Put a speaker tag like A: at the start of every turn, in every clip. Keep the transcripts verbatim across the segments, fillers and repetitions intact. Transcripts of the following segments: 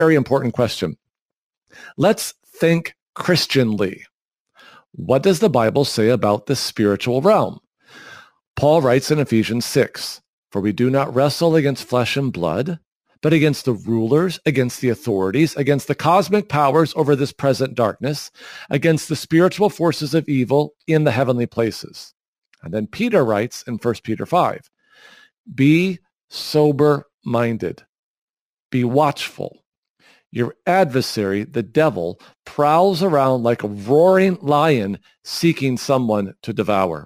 A: very important question. Let's think Christianly. What does the Bible say about the spiritual realm? Paul writes in Ephesians six, "For we do not wrestle against flesh and blood, but against the rulers, against the authorities, against the cosmic powers over this present darkness, against the spiritual forces of evil in the heavenly places." And then Peter writes in First Peter five, "Be sober-minded, be watchful. Your adversary, the devil, prowls around like a roaring lion seeking someone to devour."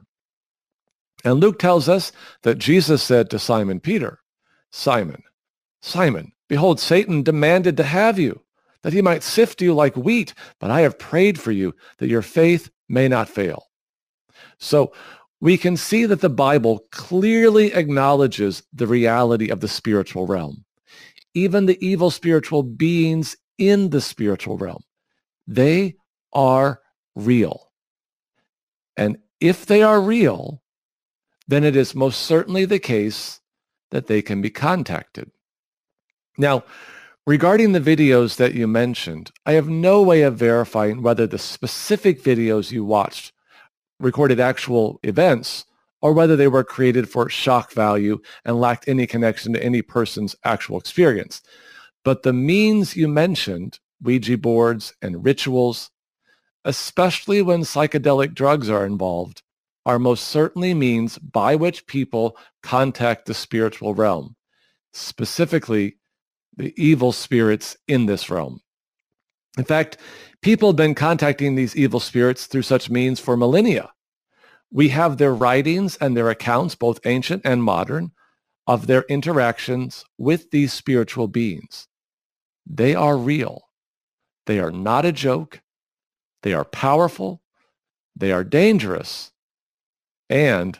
A: And Luke tells us that Jesus said to Simon Peter, "Simon, Simon, behold, Satan demanded to have you, that he might sift you like wheat, but I have prayed for you that your faith may not fail." So we can see that the Bible clearly acknowledges the reality of the spiritual realm. Even the evil spiritual beings in the spiritual realm, they are real. And if they are real, then it is most certainly the case that they can be contacted. Now, regarding the videos that you mentioned, I have no way of verifying whether the specific videos you watched recorded actual events or whether they were created for shock value and lacked any connection to any person's actual experience. But the means you mentioned, Ouija boards and rituals, especially when psychedelic drugs are involved, are most certainly means by which people contact the spiritual realm, specifically the evil spirits in this realm. In fact, people have been contacting these evil spirits through such means for millennia. We have their writings and their accounts, both ancient and modern, of their interactions with these spiritual beings. They are real. They are not a joke. They are powerful. They are dangerous. And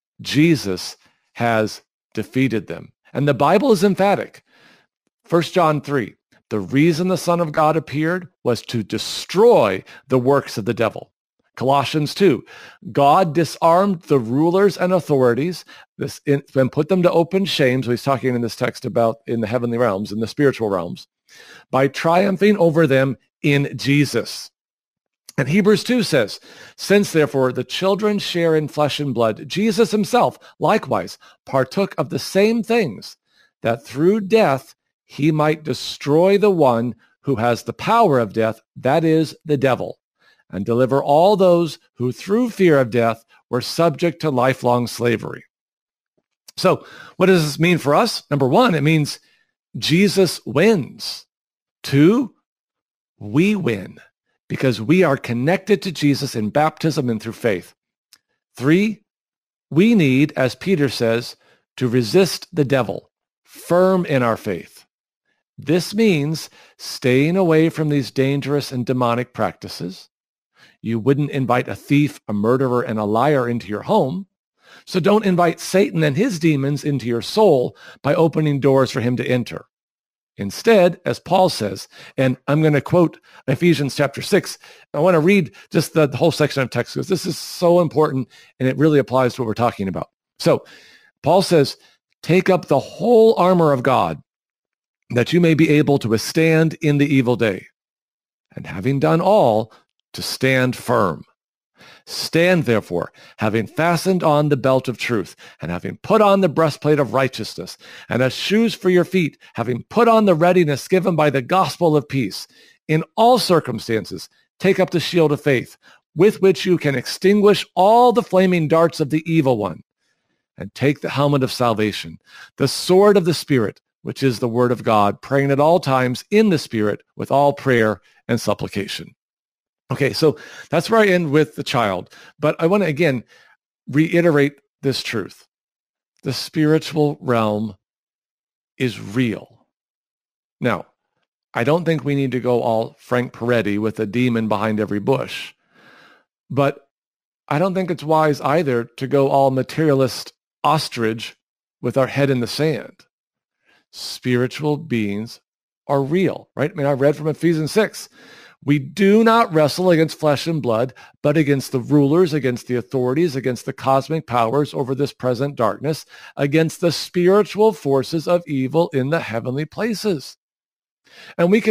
A: Jesus has defeated them. And the Bible is emphatic. First John three, the reason the Son of God appeared was to destroy the works of the devil. Colossians two, God disarmed the rulers and authorities this, in, and put them to open shame. So he's talking in this text about in the heavenly realms, in the spiritual realms, by triumphing over them in Jesus. And Hebrews two says, since therefore the children share in flesh and blood, Jesus himself likewise partook of the same things, that through death he might destroy the one who has the power of death, that is, the devil, and deliver all those who through fear of death were subject to lifelong slavery. So what does this mean for us? Number one, it means Jesus wins. Two, we win because we are connected to Jesus in baptism and through faith. Three, we need, as Peter says, to resist the devil, firm in our faith. This means staying away from these dangerous and demonic practices. You wouldn't invite a thief, a murderer, and a liar into your home. So don't invite Satan and his demons into your soul by opening doors for him to enter. Instead, as Paul says, and I'm going to quote Ephesians chapter six, I want to read just the, the whole section of text because this is so important and it really applies to what we're talking about. So Paul says, take up the whole armor of God that you may be able to withstand in the evil day, and having done all, to stand firm. Stand therefore, having fastened on the belt of truth, and having put on the breastplate of righteousness, and as shoes for your feet, having put on the readiness given by the gospel of peace. In all circumstances, take up the shield of faith, with which you can extinguish all the flaming darts of the evil one, and take the helmet of salvation, the sword of the Spirit, which is the word of God, praying at all times in the Spirit with all prayer and supplication. Okay, so that's where I end with the child. But I want to, again, reiterate this truth. The spiritual realm is real. Now, I don't think we need to go all Frank Peretti with a demon behind every bush. But I don't think it's wise either to go all materialist ostrich with our head in the sand. Spiritual beings are real, right? I mean, I read from Ephesians six. We do not wrestle against flesh and blood, but against the rulers, against the authorities, against the cosmic powers over this present darkness, against the spiritual forces of evil in the heavenly places. And we can